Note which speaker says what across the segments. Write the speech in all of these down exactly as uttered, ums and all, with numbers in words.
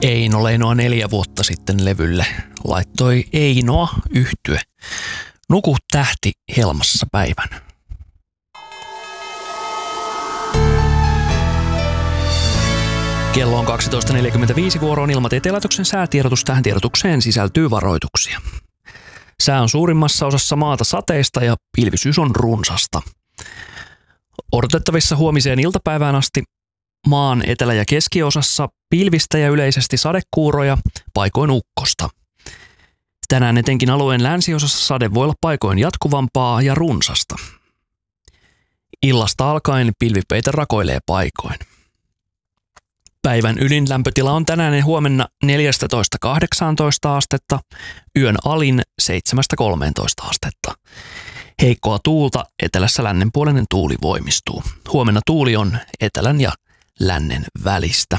Speaker 1: Eino Leinoa neljä vuotta sitten levylle laittoi Einoa yhtye. Nuku tähti helmassa päivän. Kello on kaksitoista neljäkymmentäviisi, vuoroon Ilmatieteen laitoksen säätiedotus. Tähän tiedotukseen sisältyy varoituksia. Sää on suurimmassa osassa maata sateista ja pilvisyys on runsasta. Odotettavissa huomiseen iltapäivään asti maan etelä- ja keskiosassa pilvistä ja yleisesti sadekuuroja, paikoin ukkosta. Tänään etenkin alueen länsiosassa sade voi olla paikoin jatkuvampaa ja runsasta. Illasta alkaen pilvipeite rakoilee paikoin. Päivän ylin lämpötila on tänään ja huomenna neljätoista kahdeksantoista astetta, yön alin seitsemästä kolmeentoista astetta. Heikkoa tuulta, etelässä lännenpuoleinen tuuli voimistuu. Huomenna tuuli on etelän ja lännen välistä.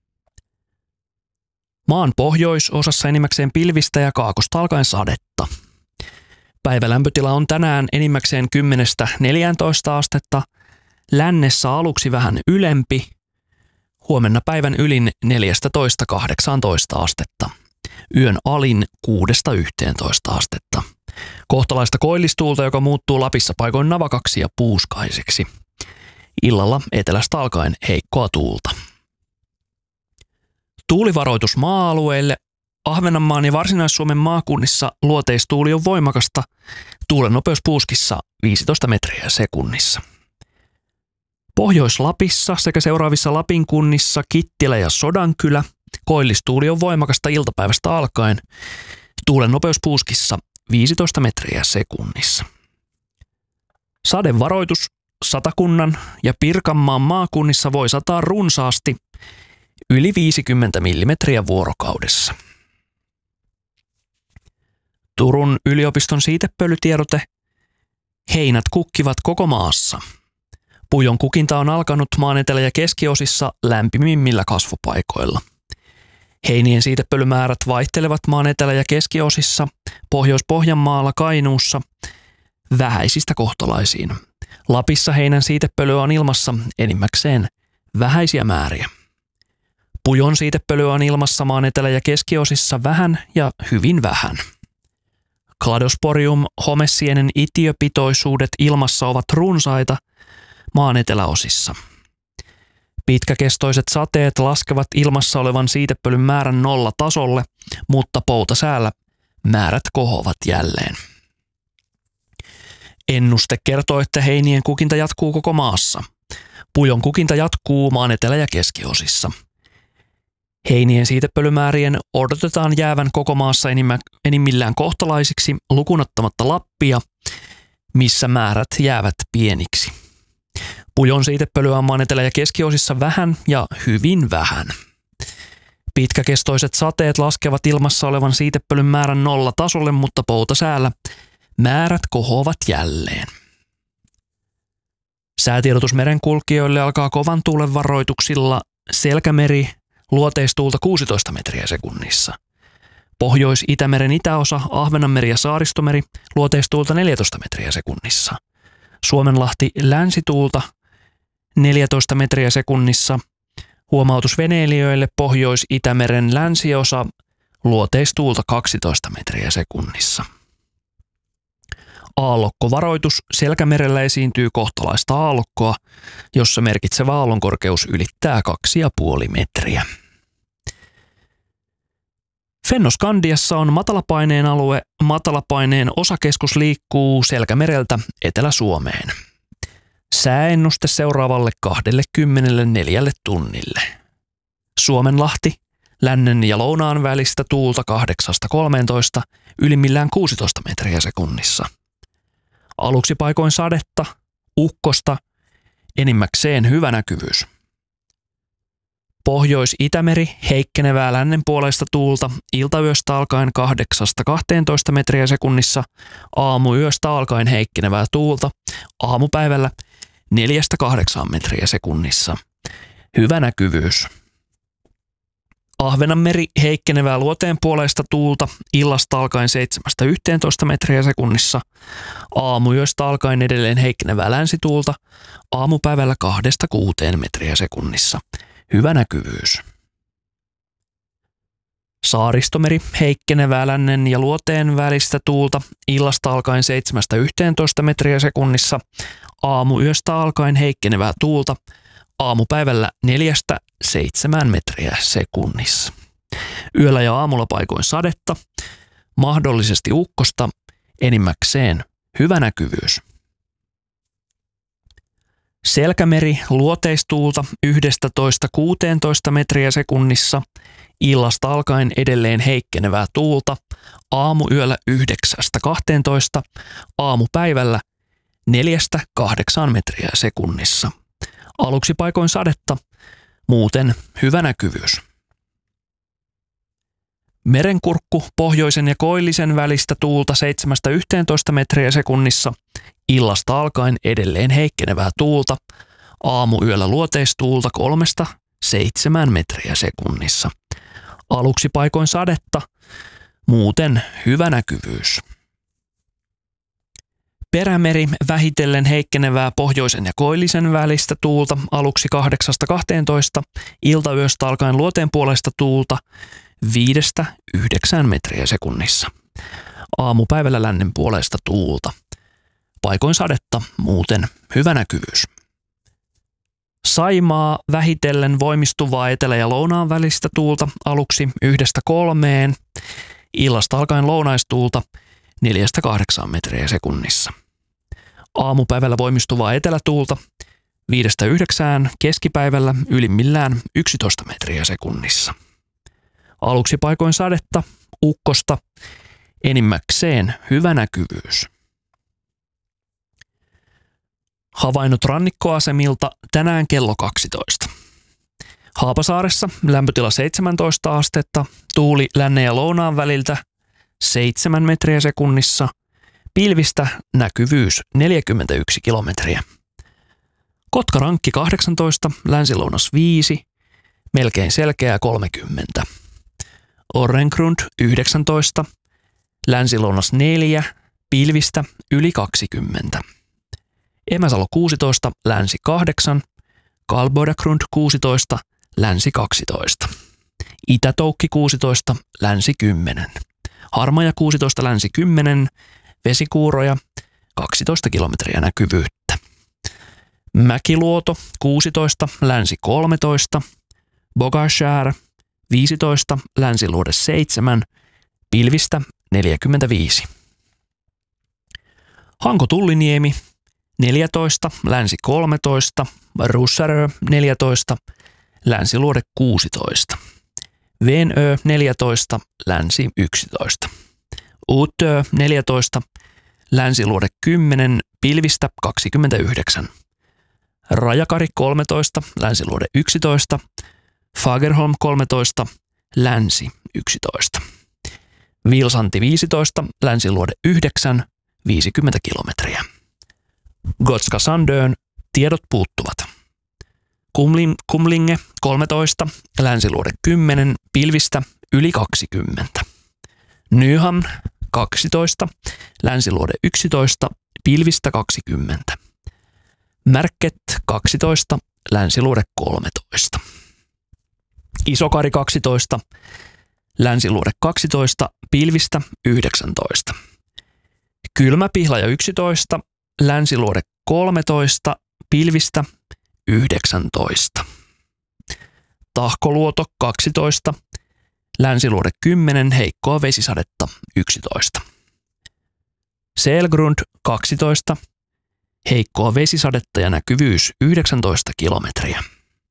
Speaker 1: Maan pohjoisosassa enimmäkseen pilvistä ja kaakosta alkaen sadetta. Päivälämpötila on tänään enimmäkseen kymmenestä neljääntoista astetta, lännessä aluksi vähän ylempi. Huomenna päivän ylin neljätoista kahdeksantoista astetta. Yön alin kuudesta yhteentoista astetta. Kohtalaista koillistuulta, joka muuttuu Lapissa paikoin navakaksi ja puuskaiseksi. Illalla etelästä alkaen heikkoa tuulta. Tuulivaroitus maa-alueille. Ahvenanmaan ja Varsinais-Suomen maakunnissa luoteistuuli on voimakasta. Tuulen nopeus puuskissa viisitoista metriä sekunnissa. Pohjois-Lapissa sekä seuraavissa Lapin kunnissa Kittilä ja Sodankylä koillistuuli on voimakasta iltapäivästä alkaen. Tuulen nopeus puuskissa viisitoista metriä sekunnissa. Sadevaroitus Satakunnan ja Pirkanmaan maakunnissa voi sataa runsaasti yli viisikymmentä millimetriä vuorokaudessa. Turun yliopiston siitepölytiedote. Heinät kukkivat koko maassa. Pujon kukinta on alkanut maan etelä- ja keskiosissa lämpimimmillä kasvupaikoilla. Heinien siitepölymäärät vaihtelevat maan etelä- ja keskiosissa, Pohjois-Pohjanmaalla, Kainuussa, vähäisistä kohtalaisiin. Lapissa heinän siitepölyä on ilmassa enimmäkseen vähäisiä määriä. Pujon siitepölyä on ilmassa maan etelä- ja keskiosissa vähän ja hyvin vähän. Cladosporium homesienen itiöpitoisuudet ilmassa ovat runsaita maan eteläosissa. Pitkäkestoiset sateet laskevat ilmassa olevan siitepölyn määrän nolla tasolle, mutta poutasäällä määrät kohoavat jälleen. Ennuste kertoo, että heinien kukinta jatkuu koko maassa. Pujon kukinta jatkuu maan etelä- ja keskiosissa. Heinien siitepölymäärien odotetaan jäävän koko maassa enimmillään kohtalaisiksi lukunottamatta Lappia, missä määrät jäävät pieniksi. Pujon siitepölyä on maan etelä- ja keskiosissa vähän ja hyvin vähän. Pitkäkestoiset sateet laskevat ilmassa olevan siitepölyn määrän nolla tasolle, mutta poutasäällä määrät kohoavat jälleen. Säätiedotus merenkulkijoille alkaa kovan tuulen varoituksilla. Selkämeri, luoteistuulta kuusitoista metriä sekunnissa. Pohjois-Itämeren itäosa, Ahvenanmeri ja Saaristomeri, luoteistuulta neljätoista metriä sekunnissa. Suomenlahti, länsituulta neljätoista metriä sekunnissa. Huomautus veneilijöille, Pohjois-Itämeren länsiosa, luoteistuulta kaksitoista metriä sekunnissa. Aallokkovaroitus. Selkämerellä esiintyy kohtalaista aallokkoa, jossa merkitsevä aallonkorkeus ylittää kaksi pilkku viisi metriä. Fennoskandiassa on matalapaineen alue. Matalapaineen osakeskus liikkuu Selkämereltä Etelä-Suomeen. Sääennuste seuraavalle kaksikymmentäneljä tunnille. Suomenlahti, lännen ja lounaan välistä tuulta kahdeksasta kolmeentoista, ylimmillään kuusitoista metriä sekunnissa. Aluksi paikoin sadetta, ukkosta, enimmäkseen hyvä näkyvyys. Pohjois-Itämeri, heikkenevää lännenpuoleista tuulta, iltayöstä alkaen kahdeksasta kahteentoista metriä sekunnissa, aamuyöstä alkaen heikkenevää tuulta, aamupäivällä neljästä kahdeksaan metriä sekunnissa. Hyvä näkyvyys. Ahvenanmeri, heikkenevää luoteenpuoleista tuulta, illasta alkaen seitsemästä yhteentoista metriä sekunnissa, aamuyöstä alkaen edelleen heikkenevää länsituulta, aamupäivällä kahdesta kuuteen metriä sekunnissa. Hyvä näkyvyys. Saaristomeri heikkenevää lännen ja luoteen välistä tuulta illasta alkaen seitsemästä yhteentoista metriä sekunnissa, aamuyöstä alkaen heikkenevää tuulta aamupäivällä neljästä seitsemään metriä sekunnissa. Yöllä ja aamulla paikoin sadetta, mahdollisesti ukkosta, enimmäkseen hyvä näkyvyys. Selkämeri luoteistuulta yksitoista kuusitoista metriä sekunnissa, illasta alkaen edelleen heikkenevää tuulta, aamuyöllä yhdeksästä kahteentoista, aamupäivällä neljästä kahdeksaan metriä sekunnissa. Aluksi paikoin sadetta, muuten hyvä näkyvyys. Merenkurkku pohjoisen ja koillisen välistä tuulta seitsemästä yhteentoista metriä sekunnissa, illasta alkaen edelleen heikkenevää tuulta, aamuyöllä luoteistuulta kolmesta seitsemään metriä sekunnissa. Aluksi paikoin sadetta, muuten hyvä näkyvyys. Perämeri vähitellen heikkenevää pohjoisen ja koillisen välistä tuulta aluksi kahdeksasta kahteentoista, iltayöstä alkaen luoteen puolesta tuulta viidestä yhdeksään metriä sekunnissa. Aamupäivällä lännen puolesta tuulta. Paikoin sadetta, muuten hyvä näkyvyys. Saimaa vähitellen voimistuvaa etelä- ja lounaan välistä tuulta aluksi yhdestä kolmeen, illasta alkaen lounaistuulta neljästä kahdeksaan metriä sekunnissa. Aamupäivällä voimistuvaa etelätuulta viidestä yhdeksään, keskipäivällä ylimmillään yksitoista metriä sekunnissa. Aluksi paikoin sadetta, ukkosta, enimmäkseen hyvä näkyvyys. Havainnot rannikkoasemilta tänään kello kaksitoista. Haapasaaressa lämpötila seitsemäntoista astetta, tuuli lännen ja lounaan väliltä seitsemän metriä sekunnissa, pilvistä näkyvyys neljäkymmentäyksi kilometriä. Kotkarankki kahdeksantoista, länsilounas viisi, melkein selkeää kolmekymmentä. Orrengrund yhdeksäntoista, länsilounas neljä, pilvistä yli kaksikymmentä. Emäsalo kuusitoista, länsi kahdeksan, Kalbodagrund kuusitoista, länsi kaksitoista. Itätoukki kuusitoista, länsi kymmenen. Harmaja kuusitoista, länsi kymmenen, vesikuuroja kaksitoista kilometriä näkyvyyttä. Mäkiluoto kuusitoista, länsi kolmetoista, Bogashär viisitoista, länsiluode seitsemän, pilvistä neljäkymmentäviisi. Hanko-Tulliniemi neljätoista, länsi kolmetoista, Russarö neljätoista, länsiluode kuusitoista. Venö neljätoista, länsi yksitoista. Utö neljätoista, länsiluode kymmenen, pilvistä kaksikymmentäyhdeksän. Rajakari kolmetoista, länsiluode yksitoista, Fagerholm kolmetoista, länsi yksitoista. Vilsanti viisitoista, länsiluode yhdeksän, viisikymmentä kilometriä. Gotska Sandön tiedot puuttuvat. Kumling, Kumlinge kolmetoista, länsiluode kymmenen, pilvistä yli kaksikymmentä. Nyhamn kaksitoista, länsiluode yksitoista, pilvistä kaksikymmentä. Märket kaksitoista, länsiluode kolmetoista. Isokari kaksitoista, länsiluode kaksitoista, pilvistä yhdeksäntoista. Kylmäpihlaja yksitoista, länsiluode kolmetoista, pilvistä yhdeksäntoista. Tahkoluoto kaksitoista, länsiluode kymmenen, heikkoa vesisadetta yksitoista. Selgrund kaksitoista, heikkoa vesisadetta ja näkyvyys yhdeksäntoista kilometriä.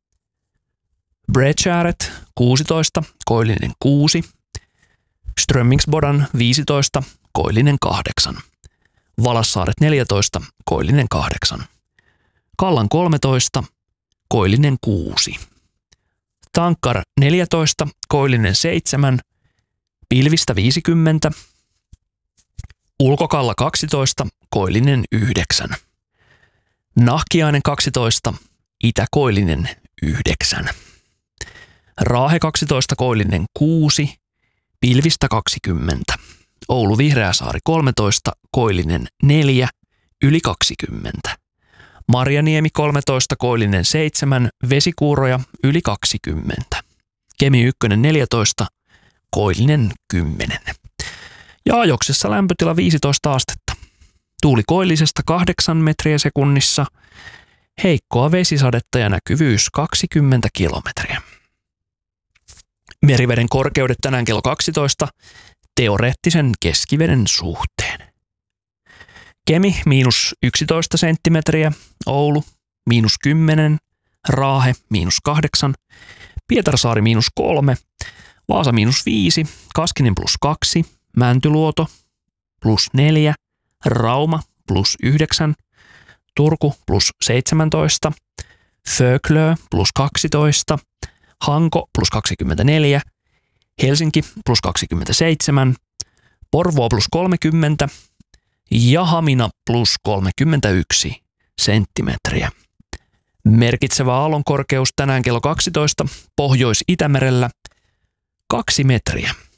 Speaker 1: Bredskäret kuusitoista, koillinen kuusi, Strömmingsbodan viisitoista, koillinen kahdeksan, Valassaaret neljätoista, koillinen kahdeksan, Kallan kolmetoista, koillinen kuusi, Tankkar neljätoista, koillinen seitsemän, pilvistä viisikymmentä, Ulkokalla kaksitoista, koillinen yhdeksän, Nahkiainen kaksitoista, itäkoillinen yhdeksän. Raahe kaksitoista, koillinen kuusi, pilvistä kaksikymmentä. Oulu Vihreäsaari kolmetoista, koillinen neljä, yli kaksikymmentä. Marjaniemi kolmetoista, koillinen seitsemän, vesikuuroja yli kaksikymmentä. Kemi yksi neljätoista, koillinen kymmenen. Ja ajoksessa lämpötila viisitoista astetta. Tuuli koillisesta kahdeksan metriä sekunnissa, heikkoa vesisadetta ja näkyvyys kaksikymmentä kilometriä. Meriveden korkeudet tänään kello kaksitoista teoreettisen keskiveden suhteen. Kemi miinus yksitoista senttimetriä, Oulu miinus kymmenen, Raahe miinus kahdeksan, Pietarsaari miinus kolme, Vaasa miinus viisi, Kaskinen plus kaksi, Mäntyluoto plus neljä, Rauma plus yhdeksän, Turku plus seitsemäntoista, Föglö plus kaksitoista, Hanko plus kaksikymmentäneljä, Helsinki plus kaksikymmentäseitsemän, Porvoo plus kolmekymmentä ja Hamina plus kolmekymmentäyksi senttimetriä. Merkitsevä aallonkorkeus tänään kello kaksitoista Pohjois-Itämerellä kaksi metriä.